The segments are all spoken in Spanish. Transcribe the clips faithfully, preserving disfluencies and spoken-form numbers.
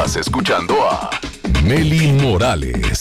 Estás escuchando a Meli Morales.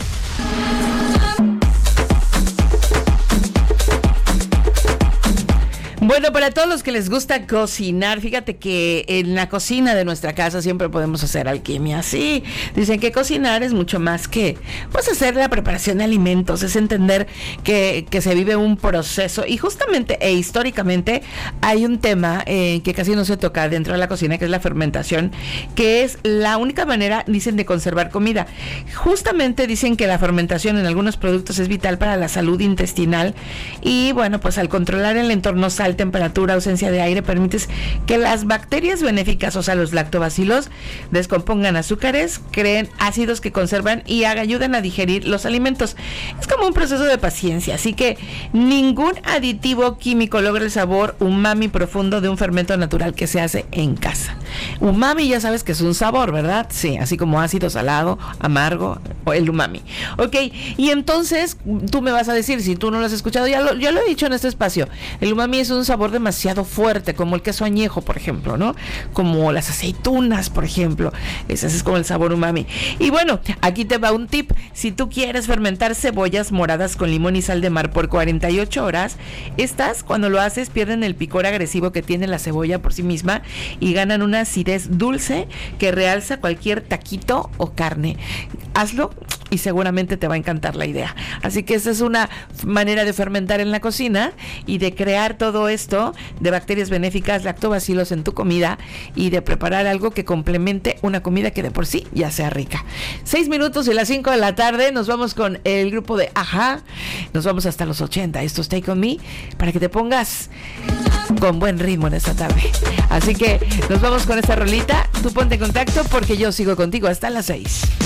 Bueno, para todos los que les gusta cocinar, fíjate que en la cocina de nuestra casa siempre podemos hacer alquimia. Sí, dicen que cocinar es mucho más que, pues, hacer la preparación de alimentos, es entender que, que se vive un proceso. Y justamente e históricamente hay un tema eh, que casi no se toca dentro de la cocina, que es la fermentación, que es la única manera, dicen, de conservar comida. Justamente dicen que la fermentación en algunos productos es vital para la salud intestinal y, bueno, pues al controlar el entorno sal, temperatura, ausencia de aire, permites que las bacterias benéficas, o sea, los lactobacilos, descompongan azúcares, creen ácidos que conservan y ayudan a digerir los alimentos. Es como un proceso de paciencia, así que ningún aditivo químico logra el sabor umami profundo de un fermento natural que se hace en casa. Umami ya sabes que es un sabor, ¿verdad? Sí, así como ácido, salado, amargo, o el umami. Ok, y entonces tú me vas a decir, si tú no lo has escuchado, ya lo, ya lo he dicho en este espacio, el umami es un sabor demasiado fuerte, como el queso añejo, por ejemplo, ¿no? Como las aceitunas, por ejemplo. Ese es como el sabor umami. Y bueno, aquí te va un tip. Si tú quieres fermentar cebollas moradas con limón y sal de mar por cuarenta y ocho horas, estas, cuando lo haces, pierden el picor agresivo que tiene la cebolla por sí misma y ganan una acidez dulce que realza cualquier taquito o carne. Hazlo y seguramente te va a encantar la idea. Así que esa es una manera de fermentar en la cocina y de crear todo esto de bacterias benéficas, lactobacilos en tu comida y de preparar algo que complemente una comida que de por sí ya sea rica. Seis minutos y las cinco de la tarde nos vamos con el grupo de Ajá. Nos vamos hasta los ochenta. Esto es Take On Me para que te pongas con buen ritmo en esta tarde. Así que nos vamos con esta rolita. Tú ponte en contacto porque yo sigo contigo hasta las seis.